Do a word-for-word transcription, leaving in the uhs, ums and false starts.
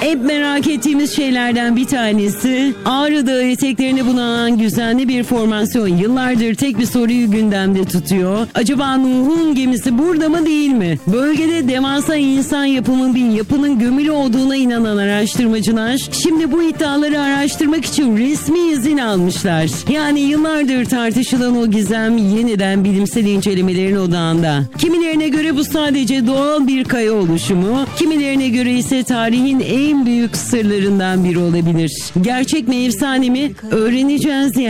Hep merak ettiğimiz şeylerden bir tanesi Ağrı Dağı eteklerine bulunan gizemli bir formasyon yıllardır tek bir soruyu gündemde tutuyor. Acaba Nuh'un gemisi burada mı değil mi? Bölgede devasa insan yapımı bir yapının gömülü olduğuna inanan araştırmacılar şimdi bu iddiaları araştırmak için resmi izin almışlar. Yani yıllardır tartışılan o gizem yeniden bilimsel incelemelerin odağında. Kimilerine göre bu sadece doğal bir kaya oluşumu, kimilerine göre ise tarihin en büyük sırlarından biri olabilir. Gerçek mi efsane mi? Öğreneceğiz yani.